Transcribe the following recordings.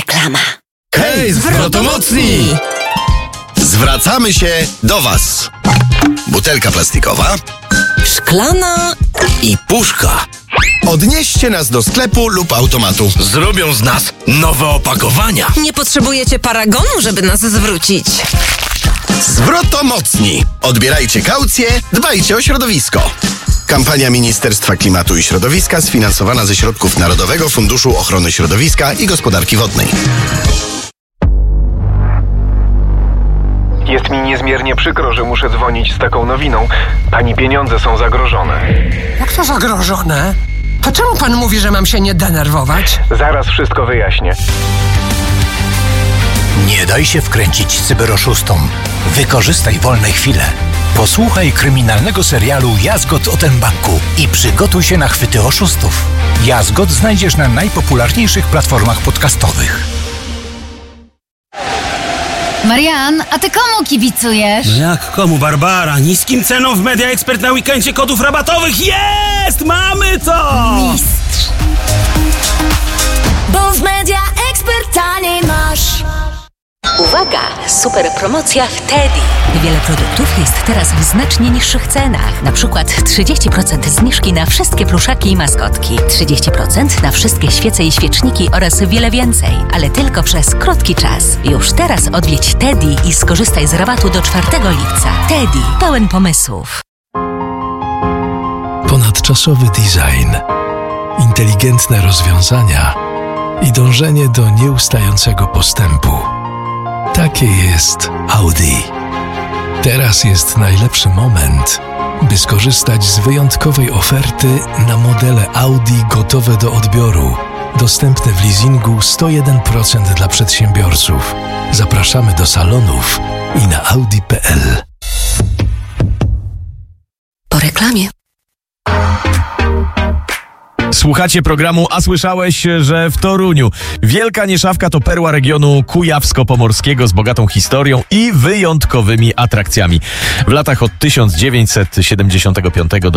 Reklama. Hej, zwrotomocni! Zwracamy się do Was. Butelka plastikowa, Szklana i puszka. Odnieście nas do sklepu lub automatu. Zrobią z nas nowe opakowania. Nie potrzebujecie paragonu, żeby nas zwrócić. Zwrotomocni. Odbierajcie kaucję, dbajcie o środowisko. Kampania Ministerstwa Klimatu i Środowiska sfinansowana ze środków Narodowego Funduszu Ochrony Środowiska i Gospodarki Wodnej. Jest mi niezmiernie przykro, że muszę dzwonić z taką nowiną. Pani pieniądze są zagrożone. Jak to zagrożone? To czemu pan mówi, że mam się nie denerwować? Zaraz wszystko wyjaśnię. Nie daj się wkręcić cyberoszustom. Wykorzystaj wolne chwile. Posłuchaj kryminalnego serialu Jazgot o tym banku i przygotuj się na chwyty oszustów. Jazgot znajdziesz na najpopularniejszych platformach podcastowych. Marian, a ty komu kibicujesz? Jak komu, Barbara? Niskim ceną w Media Expert na weekendzie kodów rabatowych. Jest! Mamy to! Mistrz. Bo w Media Expert taniej masz. Uwaga! Super promocja w Teddy. Wiele produktów jest teraz w znacznie niższych cenach. Na przykład 30% zniżki na wszystkie pluszaki i maskotki, 30% na wszystkie świece i świeczniki oraz wiele więcej. Ale tylko przez krótki czas. Już teraz odwiedź Teddy i skorzystaj z rabatu do 4 lipca. Teddy, pełen pomysłów. Ponadczasowy design, inteligentne rozwiązania i dążenie do nieustającego postępu. Takie jest Audi. Teraz jest najlepszy moment, by skorzystać z wyjątkowej oferty na modele Audi gotowe do odbioru. Dostępne w leasingu 101% dla przedsiębiorców. Zapraszamy do salonów i na audi.pl. Po reklamie. Słuchacie programu A słyszałeś, że w Toruniu Wielka Nieszawka to perła regionu kujawsko-pomorskiego z bogatą historią i wyjątkowymi atrakcjami. W latach od 1975 do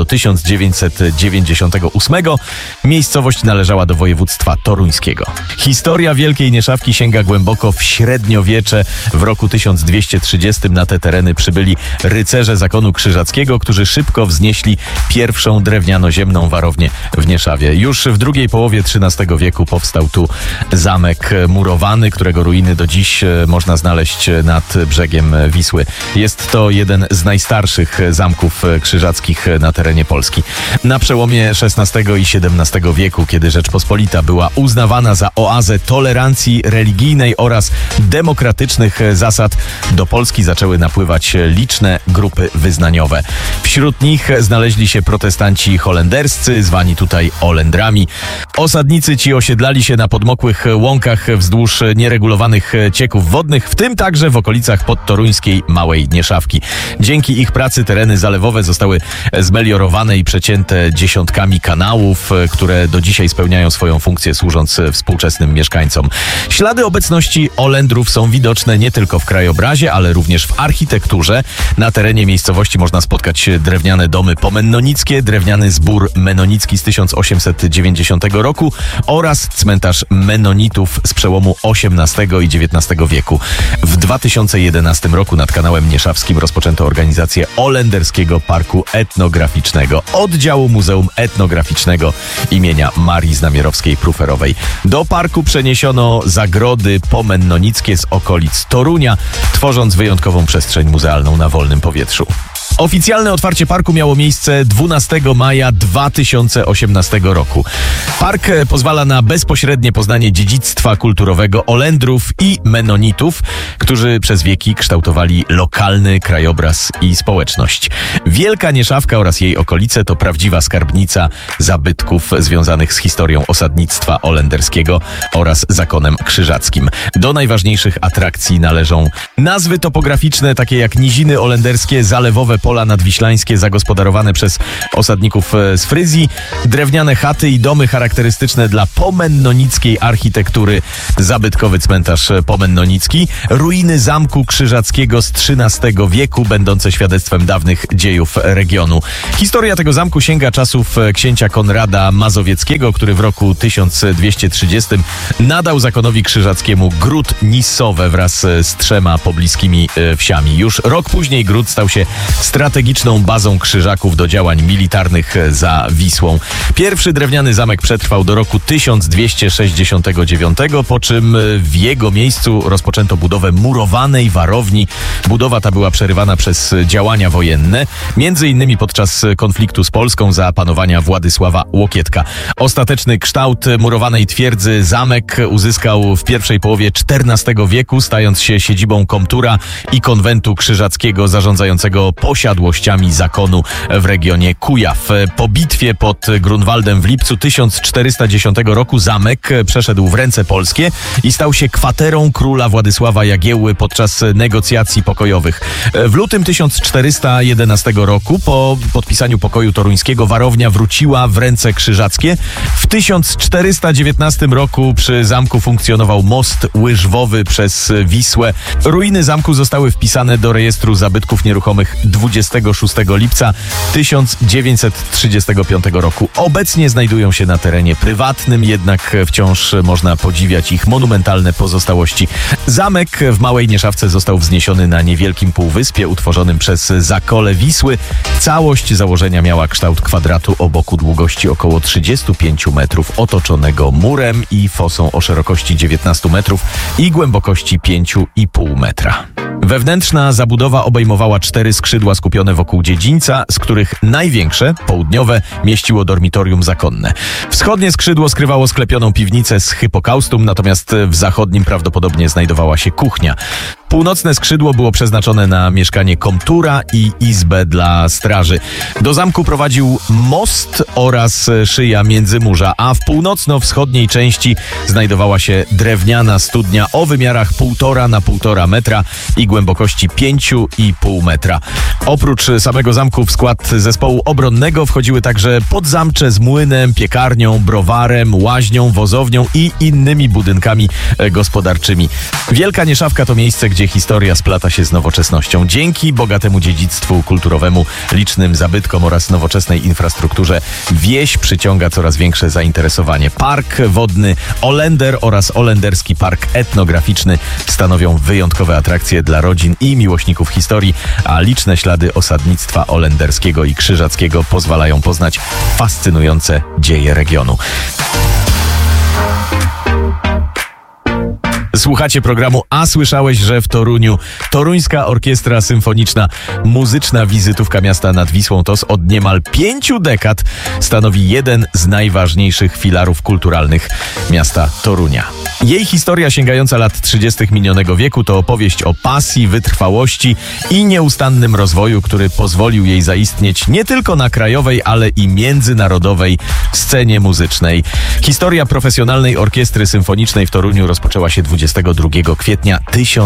1998 miejscowość należała do województwa toruńskiego. Historia Wielkiej Nieszawki sięga głęboko w średniowiecze. W roku 1230 na te tereny przybyli rycerze zakonu krzyżackiego, którzy szybko wznieśli pierwszą drewniano-ziemną warownię w Nieszawie. Już w drugiej połowie XIII wieku powstał tu zamek murowany, którego ruiny do dziś można znaleźć nad brzegiem Wisły. Jest to jeden z najstarszych zamków krzyżackich na terenie Polski. Na przełomie XVI i XVII wieku, kiedy Rzeczpospolita była uznawana za oazę tolerancji religijnej oraz demokratycznych zasad, do Polski zaczęły napływać liczne grupy wyznaniowe. Wśród nich znaleźli się protestanci holenderscy, zwani tutaj Olendrami. Osadnicy ci osiedlali się na podmokłych łąkach wzdłuż nieregulowanych cieków wodnych, w tym także w okolicach podtoruńskiej Małej Nieszawki. Dzięki ich pracy tereny zalewowe zostały zmeliorowane i przecięte dziesiątkami kanałów, które do dzisiaj spełniają swoją funkcję, służąc współczesnym mieszkańcom. Ślady obecności Olendrów są widoczne nie tylko w krajobrazie, ale również w architekturze. Na terenie miejscowości można spotkać drewniane domy pomennonickie, drewniany zbór menonicki z 1890 roku oraz cmentarz menonitów z przełomu XVIII i XIX wieku. W 2011 roku nad kanałem nieszawskim rozpoczęto organizację Olenderskiego Parku Etnograficznego, oddziału Muzeum Etnograficznego imienia Marii Znamierowskiej-Pruferowej. Do parku przeniesiono zagrody pomennonickie z okolic Torunia, tworząc wyjątkową przestrzeń muzealną na wolnym powietrzu. Oficjalne otwarcie parku miało miejsce 12 maja 2018 roku. Park pozwala na bezpośrednie poznanie dziedzictwa kulturowego Olendrów i Menonitów, którzy przez wieki kształtowali lokalny krajobraz i społeczność. Wielka Nieszawka oraz jej okolice to prawdziwa skarbnica zabytków związanych z historią osadnictwa olenderskiego oraz zakonem krzyżackim. Do najważniejszych atrakcji należą nazwy topograficzne takie jak niziny olenderskie, zalewowe pola nadwiślańskie zagospodarowane przez osadników z Fryzji, drewniane chaty i domy charakterystyczne dla pomennonickiej architektury, zabytkowy cmentarz pomennonicki, ruiny zamku krzyżackiego z XIII wieku, będące świadectwem dawnych dziejów regionu. Historia tego zamku sięga czasów księcia Konrada Mazowieckiego, który w roku 1230 nadał zakonowi krzyżackiemu Gród Nissowe wraz z 3 pobliskimi wsiami. Już rok później Gród stał się strategiczną bazą krzyżaków do działań militarnych za Wisłą. Pierwszy drewniany zamek przetrwał do roku 1269, po czym w jego miejscu rozpoczęto budowę murowanej warowni. Budowa ta była przerywana przez działania wojenne, między innymi podczas konfliktu z Polską za panowania Władysława Łokietka. Ostateczny kształt murowanej twierdzy zamek uzyskał w pierwszej połowie XIV wieku, stając się siedzibą komtura i konwentu krzyżackiego zarządzającego posiadłościami zakonu w regionie Kujaw. Po bitwie pod Grunwaldem w lipcu 1410 roku zamek przeszedł w ręce polskie i stał się kwaterą króla Władysława Jagiełły podczas negocjacji pokojowych. W lutym 1411 roku po podpisaniu pokoju toruńskiego warownia wróciła w ręce krzyżackie. W 1419 roku przy zamku funkcjonował most łyżwowy przez Wisłę. Ruiny zamku zostały wpisane do rejestru zabytków nieruchomych 26 lipca 1935 roku. Obecnie znajdują się na terenie prywatnym, jednak wciąż można podziwiać ich monumentalne pozostałości. Zamek w Małej Nieszawce został wzniesiony na niewielkim półwyspie utworzonym przez zakole Wisły. Całość założenia miała kształt kwadratu o boku długości około 35 metrów, otoczonego murem i fosą o szerokości 19 metrów i głębokości 5,5 metra. Wewnętrzna zabudowa obejmowała 4 skrzydła skupione wokół dziedzińca, z których największe, południowe, mieściło dormitorium zakonne. Wschodnie skrzydło skrywało sklepioną piwnicę z hypokaustum, natomiast w zachodnim prawdopodobnie znajdowała się kuchnia. Północne skrzydło było przeznaczone na mieszkanie komtura i izbę dla straży. Do zamku prowadził most oraz szyja międzymurza, a w północno-wschodniej części znajdowała się drewniana studnia o wymiarach 1,5 na 1,5 metra i głębokości 5,5 metra. Oprócz samego zamku w skład zespołu obronnego wchodziły także podzamcze z młynem, piekarnią, browarem, łaźnią, wozownią i innymi budynkami gospodarczymi. Wielka Nieszawka to miejsce, gdzie historia splata się z nowoczesnością. Dzięki bogatemu dziedzictwu kulturowemu, licznym zabytkom oraz nowoczesnej infrastrukturze wieś przyciąga coraz większe zainteresowanie. Park wodny Olender oraz Olenderski Park Etnograficzny stanowią wyjątkowe atrakcje dla rodzin i miłośników historii, a liczne ślady osadnictwa olenderskiego i krzyżackiego pozwalają poznać fascynujące dzieje regionu. Słuchacie programu A słyszałeś, że w Toruniu Toruńska Orkiestra Symfoniczna, muzyczna wizytówka miasta nad Wisłą Tos od niemal 5 dekad stanowi jeden z najważniejszych filarów kulturalnych miasta Torunia. Jej historia sięgająca lat 30. minionego wieku to opowieść o pasji, wytrwałości i nieustannym rozwoju, który pozwolił jej zaistnieć nie tylko na krajowej, ale i międzynarodowej scenie muzycznej. Historia profesjonalnej orkiestry symfonicznej w Toruniu rozpoczęła się 22 kwietnia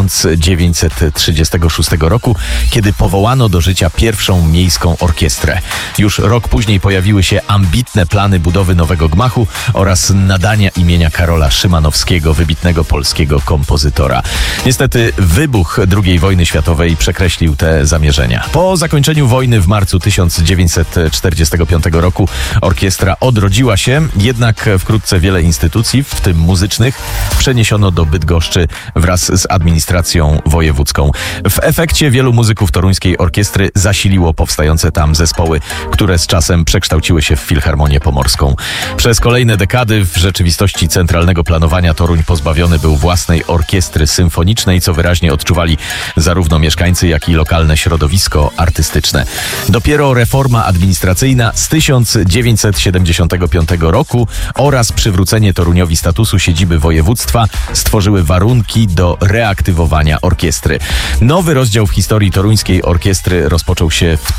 1936 roku, kiedy powołano do życia pierwszą miejską orkiestrę. Już rok później pojawiły się ambitne plany budowy nowego gmachu oraz nadania imienia Karola Szymanowskiego, wybitnego polskiego kompozytora. Niestety wybuch II wojny światowej przekreślił te zamierzenia. Po zakończeniu wojny w marcu 1945 roku orkiestra odrodziła się, jednak wkrótce wiele instytucji, w tym muzycznych, przeniesiono do Bydgoszczy wraz z administracją wojewódzką. W efekcie wielu muzyków toruńskiej orkiestry zasiliło powstające tam zespoły, które z czasem przekształciły się w Filharmonię Pomorską. Przez kolejne dekady w rzeczywistości centralnego planowania Toruń pozbawiony był własnej orkiestry symfonicznej, co wyraźnie odczuwali zarówno mieszkańcy, jak i lokalne środowisko artystyczne. Dopiero reforma administracyjna z 1975 roku oraz przywrócenie Toruniowi statusu siedziby województwa stworzyły stworzyły warunki do reaktywowania orkiestry. Nowy rozdział w historii toruńskiej orkiestry rozpoczął się w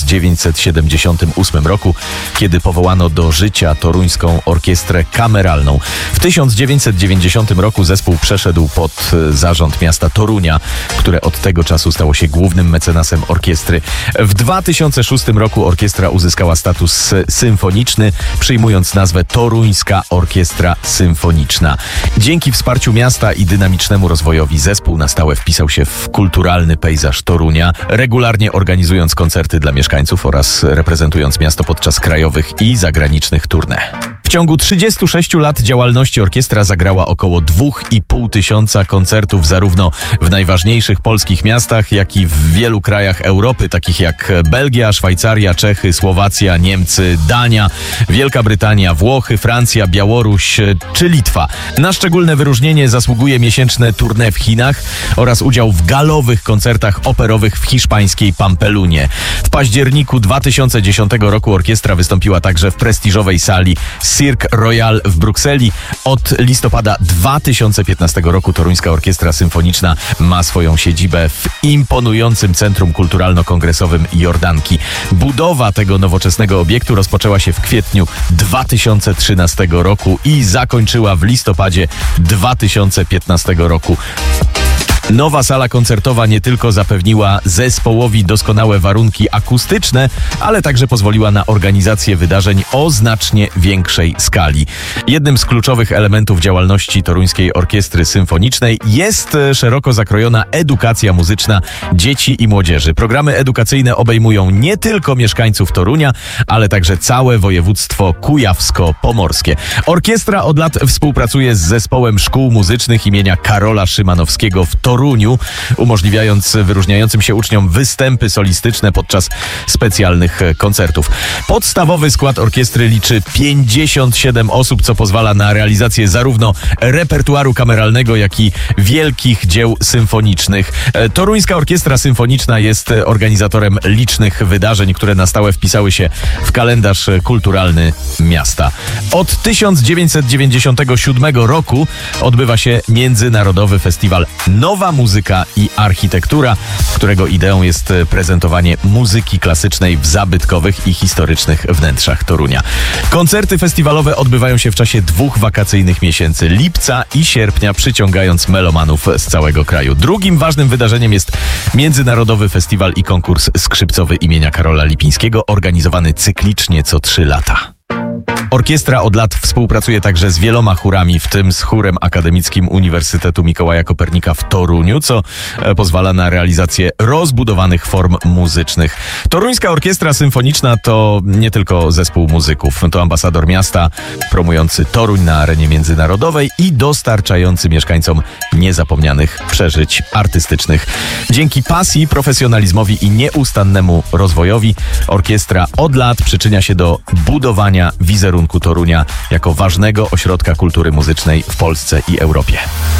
1978 roku, kiedy powołano do życia Toruńską Orkiestrę Kameralną. W 1990 roku zespół przeszedł pod zarząd miasta Torunia, które od tego czasu stało się głównym mecenasem orkiestry. W 2006 roku orkiestra uzyskała status symfoniczny, przyjmując nazwę Toruńska Orkiestra Symfoniczna. Dzięki wsparciu miasta i dynamicznemu rozwojowi zespół na stałe wpisał się w kulturalny pejzaż Torunia, regularnie organizując koncerty dla mieszkańców oraz reprezentując miasto podczas krajowych i zagranicznych tournée. W ciągu 36 lat działalności orkiestra zagrała około 2,5 tysiąca koncertów zarówno w najważniejszych polskich miastach, jak i w wielu krajach Europy, takich jak Belgia, Szwajcaria, Czechy, Słowacja, Niemcy, Dania, Wielka Brytania, Włochy, Francja, Białoruś czy Litwa. Na szczególne wyróżnienie zasługuje miesięczne tournée w Chinach oraz udział w galowych koncertach operowych w hiszpańskiej Pampelunie. W październiku 2010 roku orkiestra wystąpiła także w prestiżowej sali Cirque Royal w Brukseli. Od listopada 2015 roku Toruńska Orkiestra Symfoniczna ma swoją siedzibę w imponującym Centrum Kulturalno-Kongresowym Jordanki. Budowa tego nowoczesnego obiektu rozpoczęła się w kwietniu 2013 roku i zakończyła w listopadzie 2015 roku. Nowa sala koncertowa nie tylko zapewniła zespołowi doskonałe warunki akustyczne, ale także pozwoliła na organizację wydarzeń o znacznie większej skali. Jednym z kluczowych elementów działalności Toruńskiej Orkiestry Symfonicznej jest szeroko zakrojona edukacja muzyczna dzieci i młodzieży. Programy edukacyjne obejmują nie tylko mieszkańców Torunia, ale także całe województwo kujawsko-pomorskie. Orkiestra od lat współpracuje z Zespołem Szkół Muzycznych imienia Karola Szymanowskiego w Toruniu, umożliwiając wyróżniającym się uczniom występy solistyczne podczas specjalnych koncertów. Podstawowy skład orkiestry liczy 57 osób, co pozwala na realizację zarówno repertuaru kameralnego, jak i wielkich dzieł symfonicznych. Toruńska Orkiestra Symfoniczna jest organizatorem licznych wydarzeń, które na stałe wpisały się w kalendarz kulturalny miasta. Od 1997 roku odbywa się Międzynarodowy Festiwal Nowa Muzyka i Architektura, którego ideą jest prezentowanie muzyki klasycznej w zabytkowych i historycznych wnętrzach Torunia. Koncerty festiwalowe odbywają się w czasie 2 wakacyjnych miesięcy, lipca i sierpnia, przyciągając melomanów z całego kraju. Drugim ważnym wydarzeniem jest Międzynarodowy Festiwal i Konkurs Skrzypcowy imienia Karola Lipińskiego, organizowany cyklicznie co 3 lata. Orkiestra od lat współpracuje także z wieloma chórami, w tym z chórem akademickim Uniwersytetu Mikołaja Kopernika w Toruniu, co pozwala na realizację rozbudowanych form muzycznych. Toruńska Orkiestra Symfoniczna to nie tylko zespół muzyków, to ambasador miasta, promujący Toruń na arenie międzynarodowej i dostarczający mieszkańcom niezapomnianych przeżyć artystycznych. Dzięki pasji, profesjonalizmowi i nieustannemu rozwojowi orkiestra od lat przyczynia się do budowania wizerunku Torunia jako ważnego ośrodka kultury muzycznej w Polsce i Europie.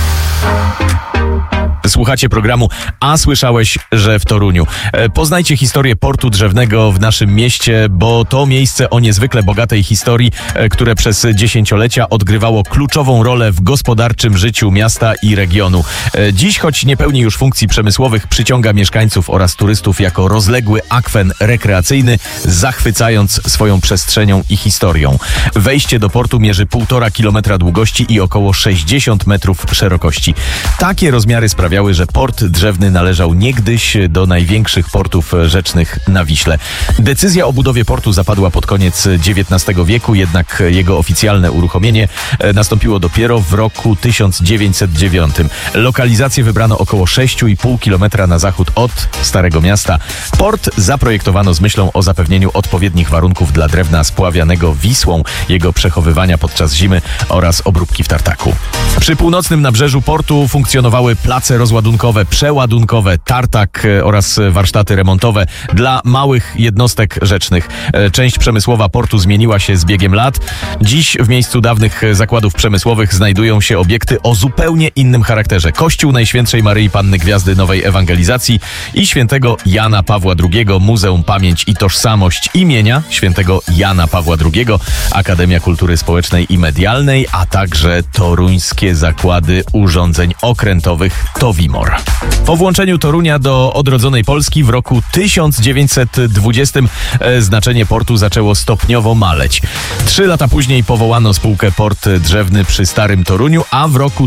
Słuchacie programu A słyszałeś, że w Toruniu? Poznajcie historię portu drzewnego w naszym mieście, bo to miejsce o niezwykle bogatej historii, które przez dziesięciolecia odgrywało kluczową rolę w gospodarczym życiu miasta i regionu. Dziś, choć nie pełni już funkcji przemysłowych, przyciąga mieszkańców oraz turystów jako rozległy akwen rekreacyjny, zachwycając swoją przestrzenią i historią. Wejście do portu mierzy 1,5 kilometra długości i około 60 metrów szerokości. Takie rozmiary sprawiały, że port drzewny należał niegdyś do największych portów rzecznych na Wiśle. Decyzja o budowie portu zapadła pod koniec XIX wieku, jednak jego oficjalne uruchomienie nastąpiło dopiero w roku 1909. Lokalizację wybrano około 6,5 kilometra na zachód od Starego Miasta. Port zaprojektowano z myślą o zapewnieniu odpowiednich warunków dla drewna spławianego Wisłą, jego przechowywania podczas zimy oraz obróbki w tartaku. Przy północnym nabrzeżu portu funkcjonowały place rozładunkowe, przeładunkowe, tartak oraz warsztaty remontowe dla małych jednostek rzecznych. Część przemysłowa portu zmieniła się z biegiem lat. Dziś w miejscu dawnych zakładów przemysłowych znajdują się obiekty o zupełnie innym charakterze. Kościół Najświętszej Maryi Panny Gwiazdy Nowej Ewangelizacji i świętego Jana Pawła II, Muzeum Pamięć i Tożsamość imienia świętego Jana Pawła II, Akademia Kultury Społecznej i Medialnej, a także toruńskie zakłady urządzeń okrętowych Towimor. Po włączeniu Torunia do odrodzonej Polski w roku 1920 znaczenie portu zaczęło stopniowo maleć. 3 lata później powołano spółkę Port Drzewny przy Starym Toruniu, a w roku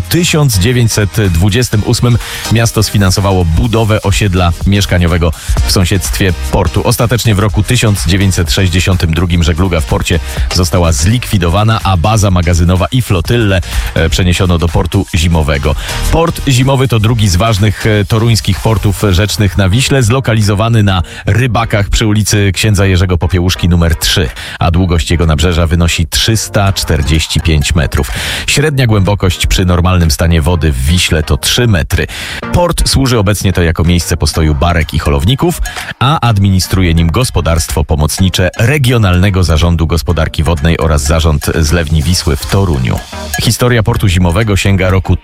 1928 miasto sfinansowało budowę osiedla mieszkaniowego w sąsiedztwie portu. Ostatecznie w roku 1962 żegluga w porcie została zlikwidowana, a baza magazynowa i flotylle przeniesiono do portu zimowego. Port zimowy to drugi z ważnych toruńskich portów rzecznych na Wiśle, zlokalizowany na Rybakach przy ulicy Księdza Jerzego Popiełuszki nr 3, a długość jego nabrzeża wynosi 345 metrów. Średnia głębokość przy normalnym stanie wody w Wiśle to 3 metry. Port służy obecnie to jako miejsce postoju barek i holowników, a administruje nim gospodarstwo pomocnicze Regionalnego Zarządu Gospodarki Wodnej oraz Zarząd Zlewni Wisły w Toruniu. Historia portu zimowego sięga roku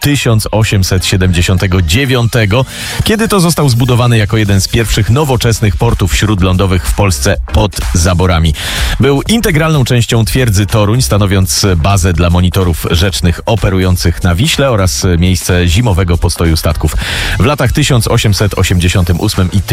1879, kiedy to został zbudowany jako jeden z pierwszych nowoczesnych portów śródlądowych w Polsce pod zaborami. Był integralną częścią twierdzy Toruń, stanowiąc bazę dla monitorów rzecznych operujących na Wiśle oraz miejsce zimowego postoju statków. W latach 1888 i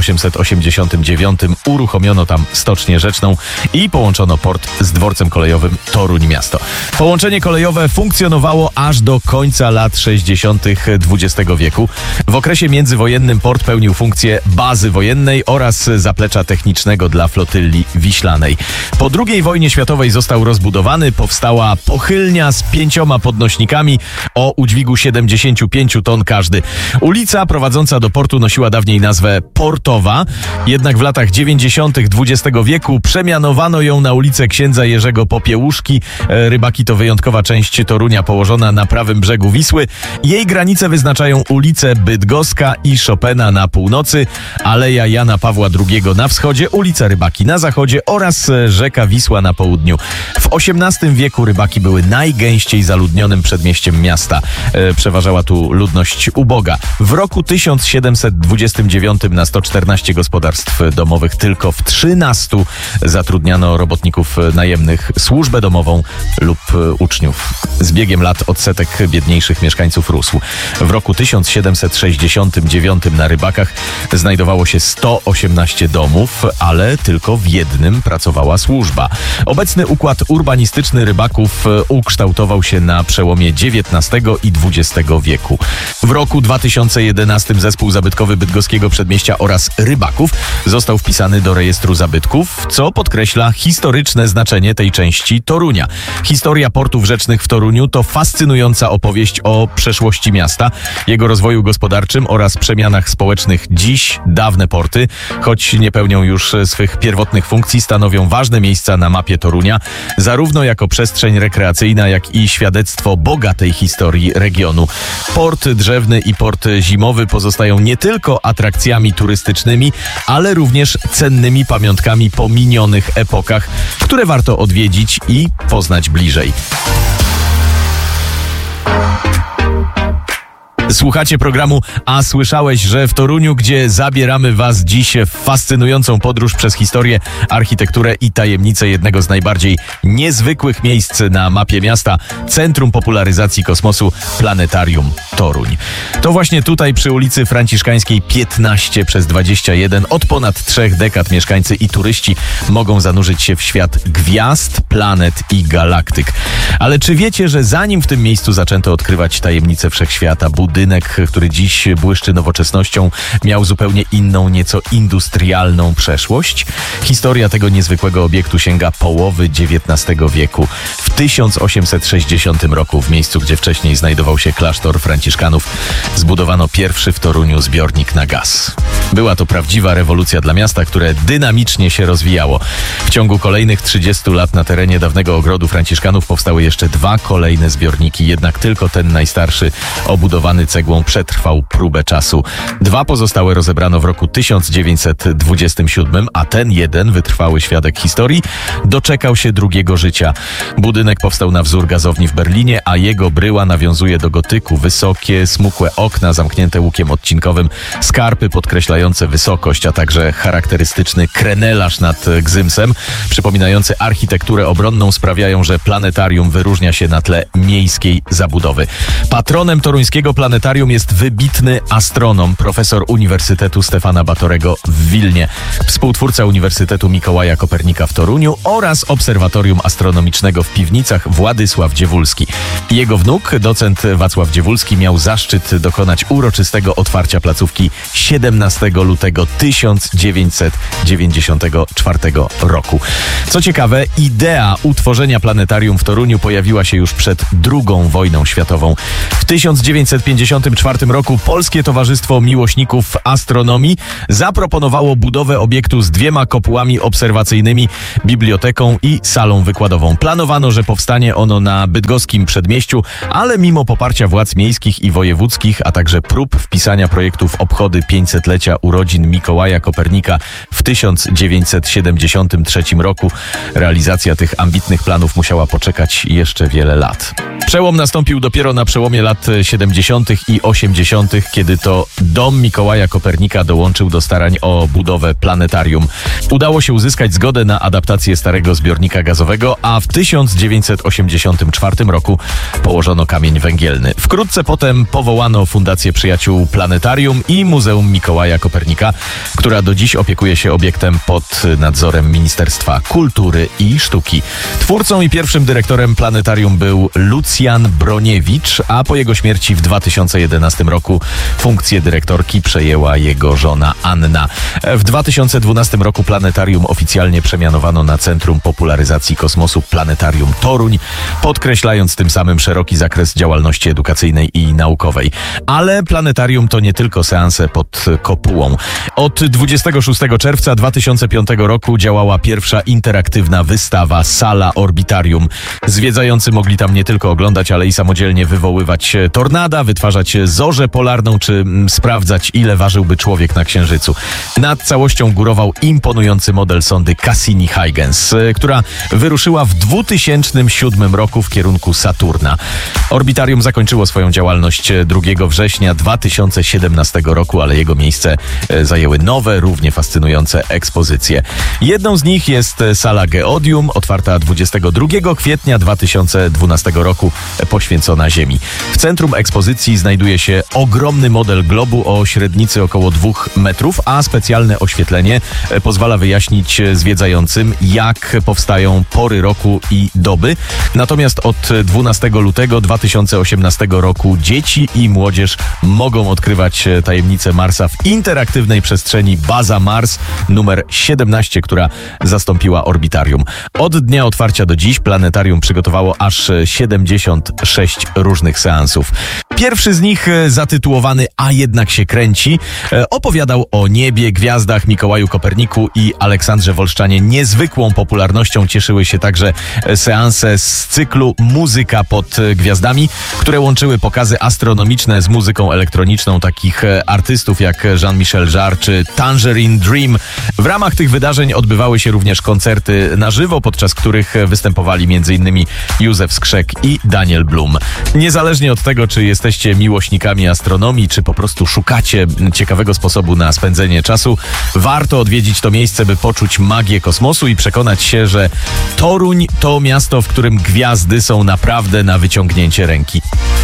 1889 uruchomiono tam stocznię rzeczną i połączono port z dworcem kolejowym Toruń Miasto. Połączenie kolejowe funkcjonowało aż do końca lat 60. XX wieku. W okresie międzywojennym port pełnił funkcję bazy wojennej oraz zaplecza technicznego dla flotyli wiślanej. Po II wojnie światowej został rozbudowany, powstała pochylnia z 5 podnośnikami o udźwigu 75 ton każdy. Ulica prowadząca do portu nosiła dawniej nazwę Portowa, jednak w latach 90. XX wieku przemianowano ją na ulicę Księdza Jerzego Popiełuszki. Rybaki to wyjątkowa część Torunia położona na prawym brzegu Wisły. Jej granice wyznaczają ulice Bydgoska i Chopina na północy, Aleja Jana Pawła II na wschodzie, ulica Rybaki na zachodzie oraz rzeka Wisła na południu. W XVIII wieku Rybaki były najgęściej zaludnionym przedmieściem miasta. Przeważała tu ludność uboga. W roku 1729 na 114 gospodarstw domowych tylko w 13 zatrudniano robotników najemnych, służbę domową lub uczniów. Z biegiem lat odsetek biedniejszych mieszkańców rósł. W roku 1769 na Rybakach znajdowało się 118 domów, ale tylko w jednym pracowała służba. Obecny układ urbanistyczny Rybaków ukształtował się na przełomie XIX i XX wieku. W roku 2011 zespół zabytkowy bydgoskiego przedmieścia oraz Rybaków został wpisany do rejestru zabytków, co podkreśla historyczne znaczenie tej części Torunia. Historia portów rzecznych w Toruniu to fascynująca opowieść o przeszłości miasta, jego rozwoju gospodarczym oraz przemianach społecznych. Dziś dawne porty, choć nie pełnią już swych pierwotnych funkcji, stanowią ważne miejsca na mapie Torunia, zarówno jako przestrzeń rekreacyjna, jak i świadectwo bogatej historii regionu. Port Drzewny i port zimowy pozostają nie tylko atrakcjami turystycznymi, ale również cennymi pamiątkami po minionych epokach, które warto odwiedzić i poznać bliżej. Słuchacie programu A słyszałeś, że w Toruniu, gdzie zabieramy Was dziś w fascynującą podróż przez historię, architekturę i tajemnice jednego z najbardziej niezwykłych miejsc na mapie miasta, Centrum Popularyzacji Kosmosu, Planetarium Toruń. To właśnie tutaj przy ulicy Franciszkańskiej 15 przez 21 od ponad 3 dekad mieszkańcy i turyści mogą zanurzyć się w świat gwiazd, planet i galaktyk. Ale czy wiecie, że zanim w tym miejscu zaczęto odkrywać tajemnice wszechświata, budynek, który dziś błyszczy nowoczesnością, miał zupełnie inną, nieco industrialną przeszłość? Historia tego niezwykłego obiektu sięga połowy XIX wieku. W 1860 roku, w miejscu, gdzie wcześniej znajdował się klasztor franciszkanów, zbudowano pierwszy w Toruniu zbiornik na gaz. Była to prawdziwa rewolucja dla miasta, które dynamicznie się rozwijało. W ciągu kolejnych 30 lat na terenie dawnego ogrodu franciszkanów powstały jeszcze 2 kolejne zbiorniki, jednak tylko ten najstarszy, obudowany wykonany cegłą przetrwał próbę czasu. 2 pozostałe rozebrano w roku 1927, a ten jeden, wytrwały świadek historii, doczekał się drugiego życia. Budynek powstał na wzór gazowni w Berlinie, a jego bryła nawiązuje do gotyku. Wysokie, smukłe okna zamknięte łukiem odcinkowym, skarpy podkreślające wysokość, a także charakterystyczny krenelarz nad gzymsem, przypominający architekturę obronną, sprawiają, że planetarium wyróżnia się na tle miejskiej zabudowy. Patronem toruńskiego planetarium jest wybitny astronom, profesor Uniwersytetu Stefana Batorego w Wilnie, współtwórca Uniwersytetu Mikołaja Kopernika w Toruniu oraz Obserwatorium Astronomicznego w Piwnicach Władysław Dziewulski. Jego wnuk, docent Wacław Dziewulski, miał zaszczyt dokonać uroczystego otwarcia placówki 17 lutego 1994 roku. Co ciekawe, idea utworzenia planetarium w Toruniu pojawiła się już przed II wojną światową. W 1954 roku Polskie Towarzystwo Miłośników Astronomii zaproponowało budowę obiektu z 2 kopułami obserwacyjnymi, biblioteką i salą wykładową. Planowano, że powstanie ono na bydgoskim przedmieściu, ale mimo poparcia władz miejskich i wojewódzkich, a także prób wpisania projektu w obchody 500-lecia urodzin Mikołaja Kopernika w 1973 roku, realizacja tych ambitnych planów musiała poczekać jeszcze wiele lat. Przełom nastąpił dopiero na przełomie lat 70. i 80., kiedy to dom Mikołaja Kopernika dołączył do starań o budowę planetarium. Udało się uzyskać zgodę na adaptację starego zbiornika gazowego, a w 1984 roku położono kamień węgielny. Wkrótce potem powołano Fundację Przyjaciół Planetarium i Muzeum Mikołaja Kopernika, która do dziś opiekuje się obiektem pod nadzorem Ministerstwa Kultury i Sztuki. Twórcą i pierwszym dyrektorem planetarium był Lucjan Broniewicz, a po jego śmierci w 2011 roku funkcję dyrektorki przejęła jego żona Anna. W 2012 roku planetarium oficjalnie przemianowano na Centrum Popularyzacji Kosmosu Planetarium Toruń, podkreślając tym samym szeroki zakres działalności edukacyjnej i naukowej. Ale planetarium to nie tylko seanse pod kopułą. Od 26 czerwca 2005 roku działała pierwsza interaktywna wystawa Sala Orbitarium. Zwiedzający mogli tam nie tylko oglądać, ale i samodzielnie wywoływać tornada, wytwarzać zorzę polarną, czy sprawdzać, ile ważyłby człowiek na Księżycu. Nad całością górował imponujący model sondy Cassini-Huygens, która wyruszyła w 2007 roku w kierunku Saturna. Orbitarium zakończyło swoją działalność 2 września 2017 roku, ale jego miejsce zajęły nowe, równie fascynujące ekspozycje. Jedną z nich jest sala Geodium, otwarta 22 kwietnia 2012 roku, poświęcona Ziemi. W centrum ekspozycji znajduje się ogromny model globu o średnicy około 2 metrów, a specjalne oświetlenie pozwala wyjaśnić zwiedzającym, jak powstają pory roku i doby. Natomiast od 12 lutego 2018 roku dzieci i młodzież mogą odkrywać tajemnice Marsa w interaktywnej przestrzeni Baza Mars numer 17, która zastąpiła orbitarium. Od dnia otwarcia do dziś planetarium przygotowało aż 76 różnych seansów. Pierwszy z nich, zatytułowany A jednak się kręci, opowiadał o niebie, gwiazdach, Mikołaju Koperniku i Aleksandrze Wolszczanie. Niezwykłą popularnością cieszyły się także seanse z cyklu Muzyka pod gwiazdami, które łączyły pokazy astronomiczne z muzyką elektroniczną takich artystów jak Jean-Michel Jarre czy Tangerine Dream. W ramach tych wydarzeń odbywały się również koncerty na żywo, podczas których występowali m.in. Józef Skrzek i Daniel Blum. Niezależnie od tego, czy jesteście miłośnikami astronomii, czy po prostu szukacie ciekawego sposobu na spędzenie czasu, warto odwiedzić to miejsce, by poczuć magię kosmosu i przekonać się, że Toruń to miasto, w którym gwiazdy są naprawdę na wyciągnięcie ręki.